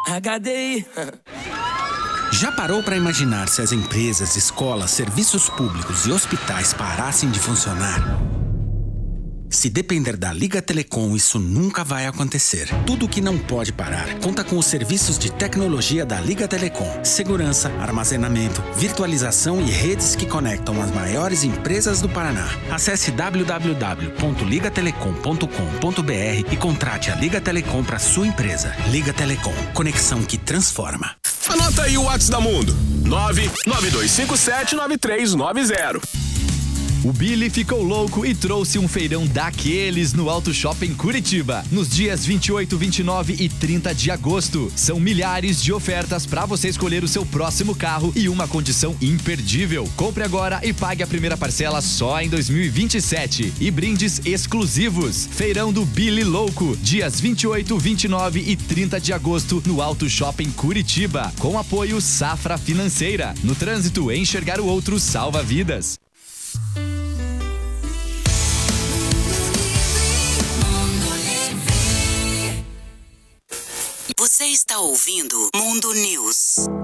HDI. Já parou para imaginar se as empresas, escolas, serviços públicos e hospitais parassem de funcionar? Se depender da Liga Telecom, isso nunca vai acontecer. Tudo que não pode parar conta com os serviços de tecnologia da Liga Telecom. Segurança, armazenamento, virtualização e redes que conectam as maiores empresas do Paraná. Acesse www.ligatelecom.com.br e contrate a Liga Telecom para sua empresa. Liga Telecom. Conexão que transforma. Anota aí o WhatsApp da Mundo. 992579390. O Billy ficou louco e trouxe um feirão daqueles no Auto Shopping Curitiba, nos dias 28, 29 e 30 de agosto. São milhares de ofertas para você escolher o seu próximo carro e uma condição imperdível. Compre agora e pague a primeira parcela só em 2027. E brindes exclusivos. Feirão do Billy Louco, dias 28, 29 e 30 de agosto no Auto Shopping Curitiba, com apoio Safra Financeira. No trânsito, enxergar o outro salva vidas. Você está ouvindo Mundo News.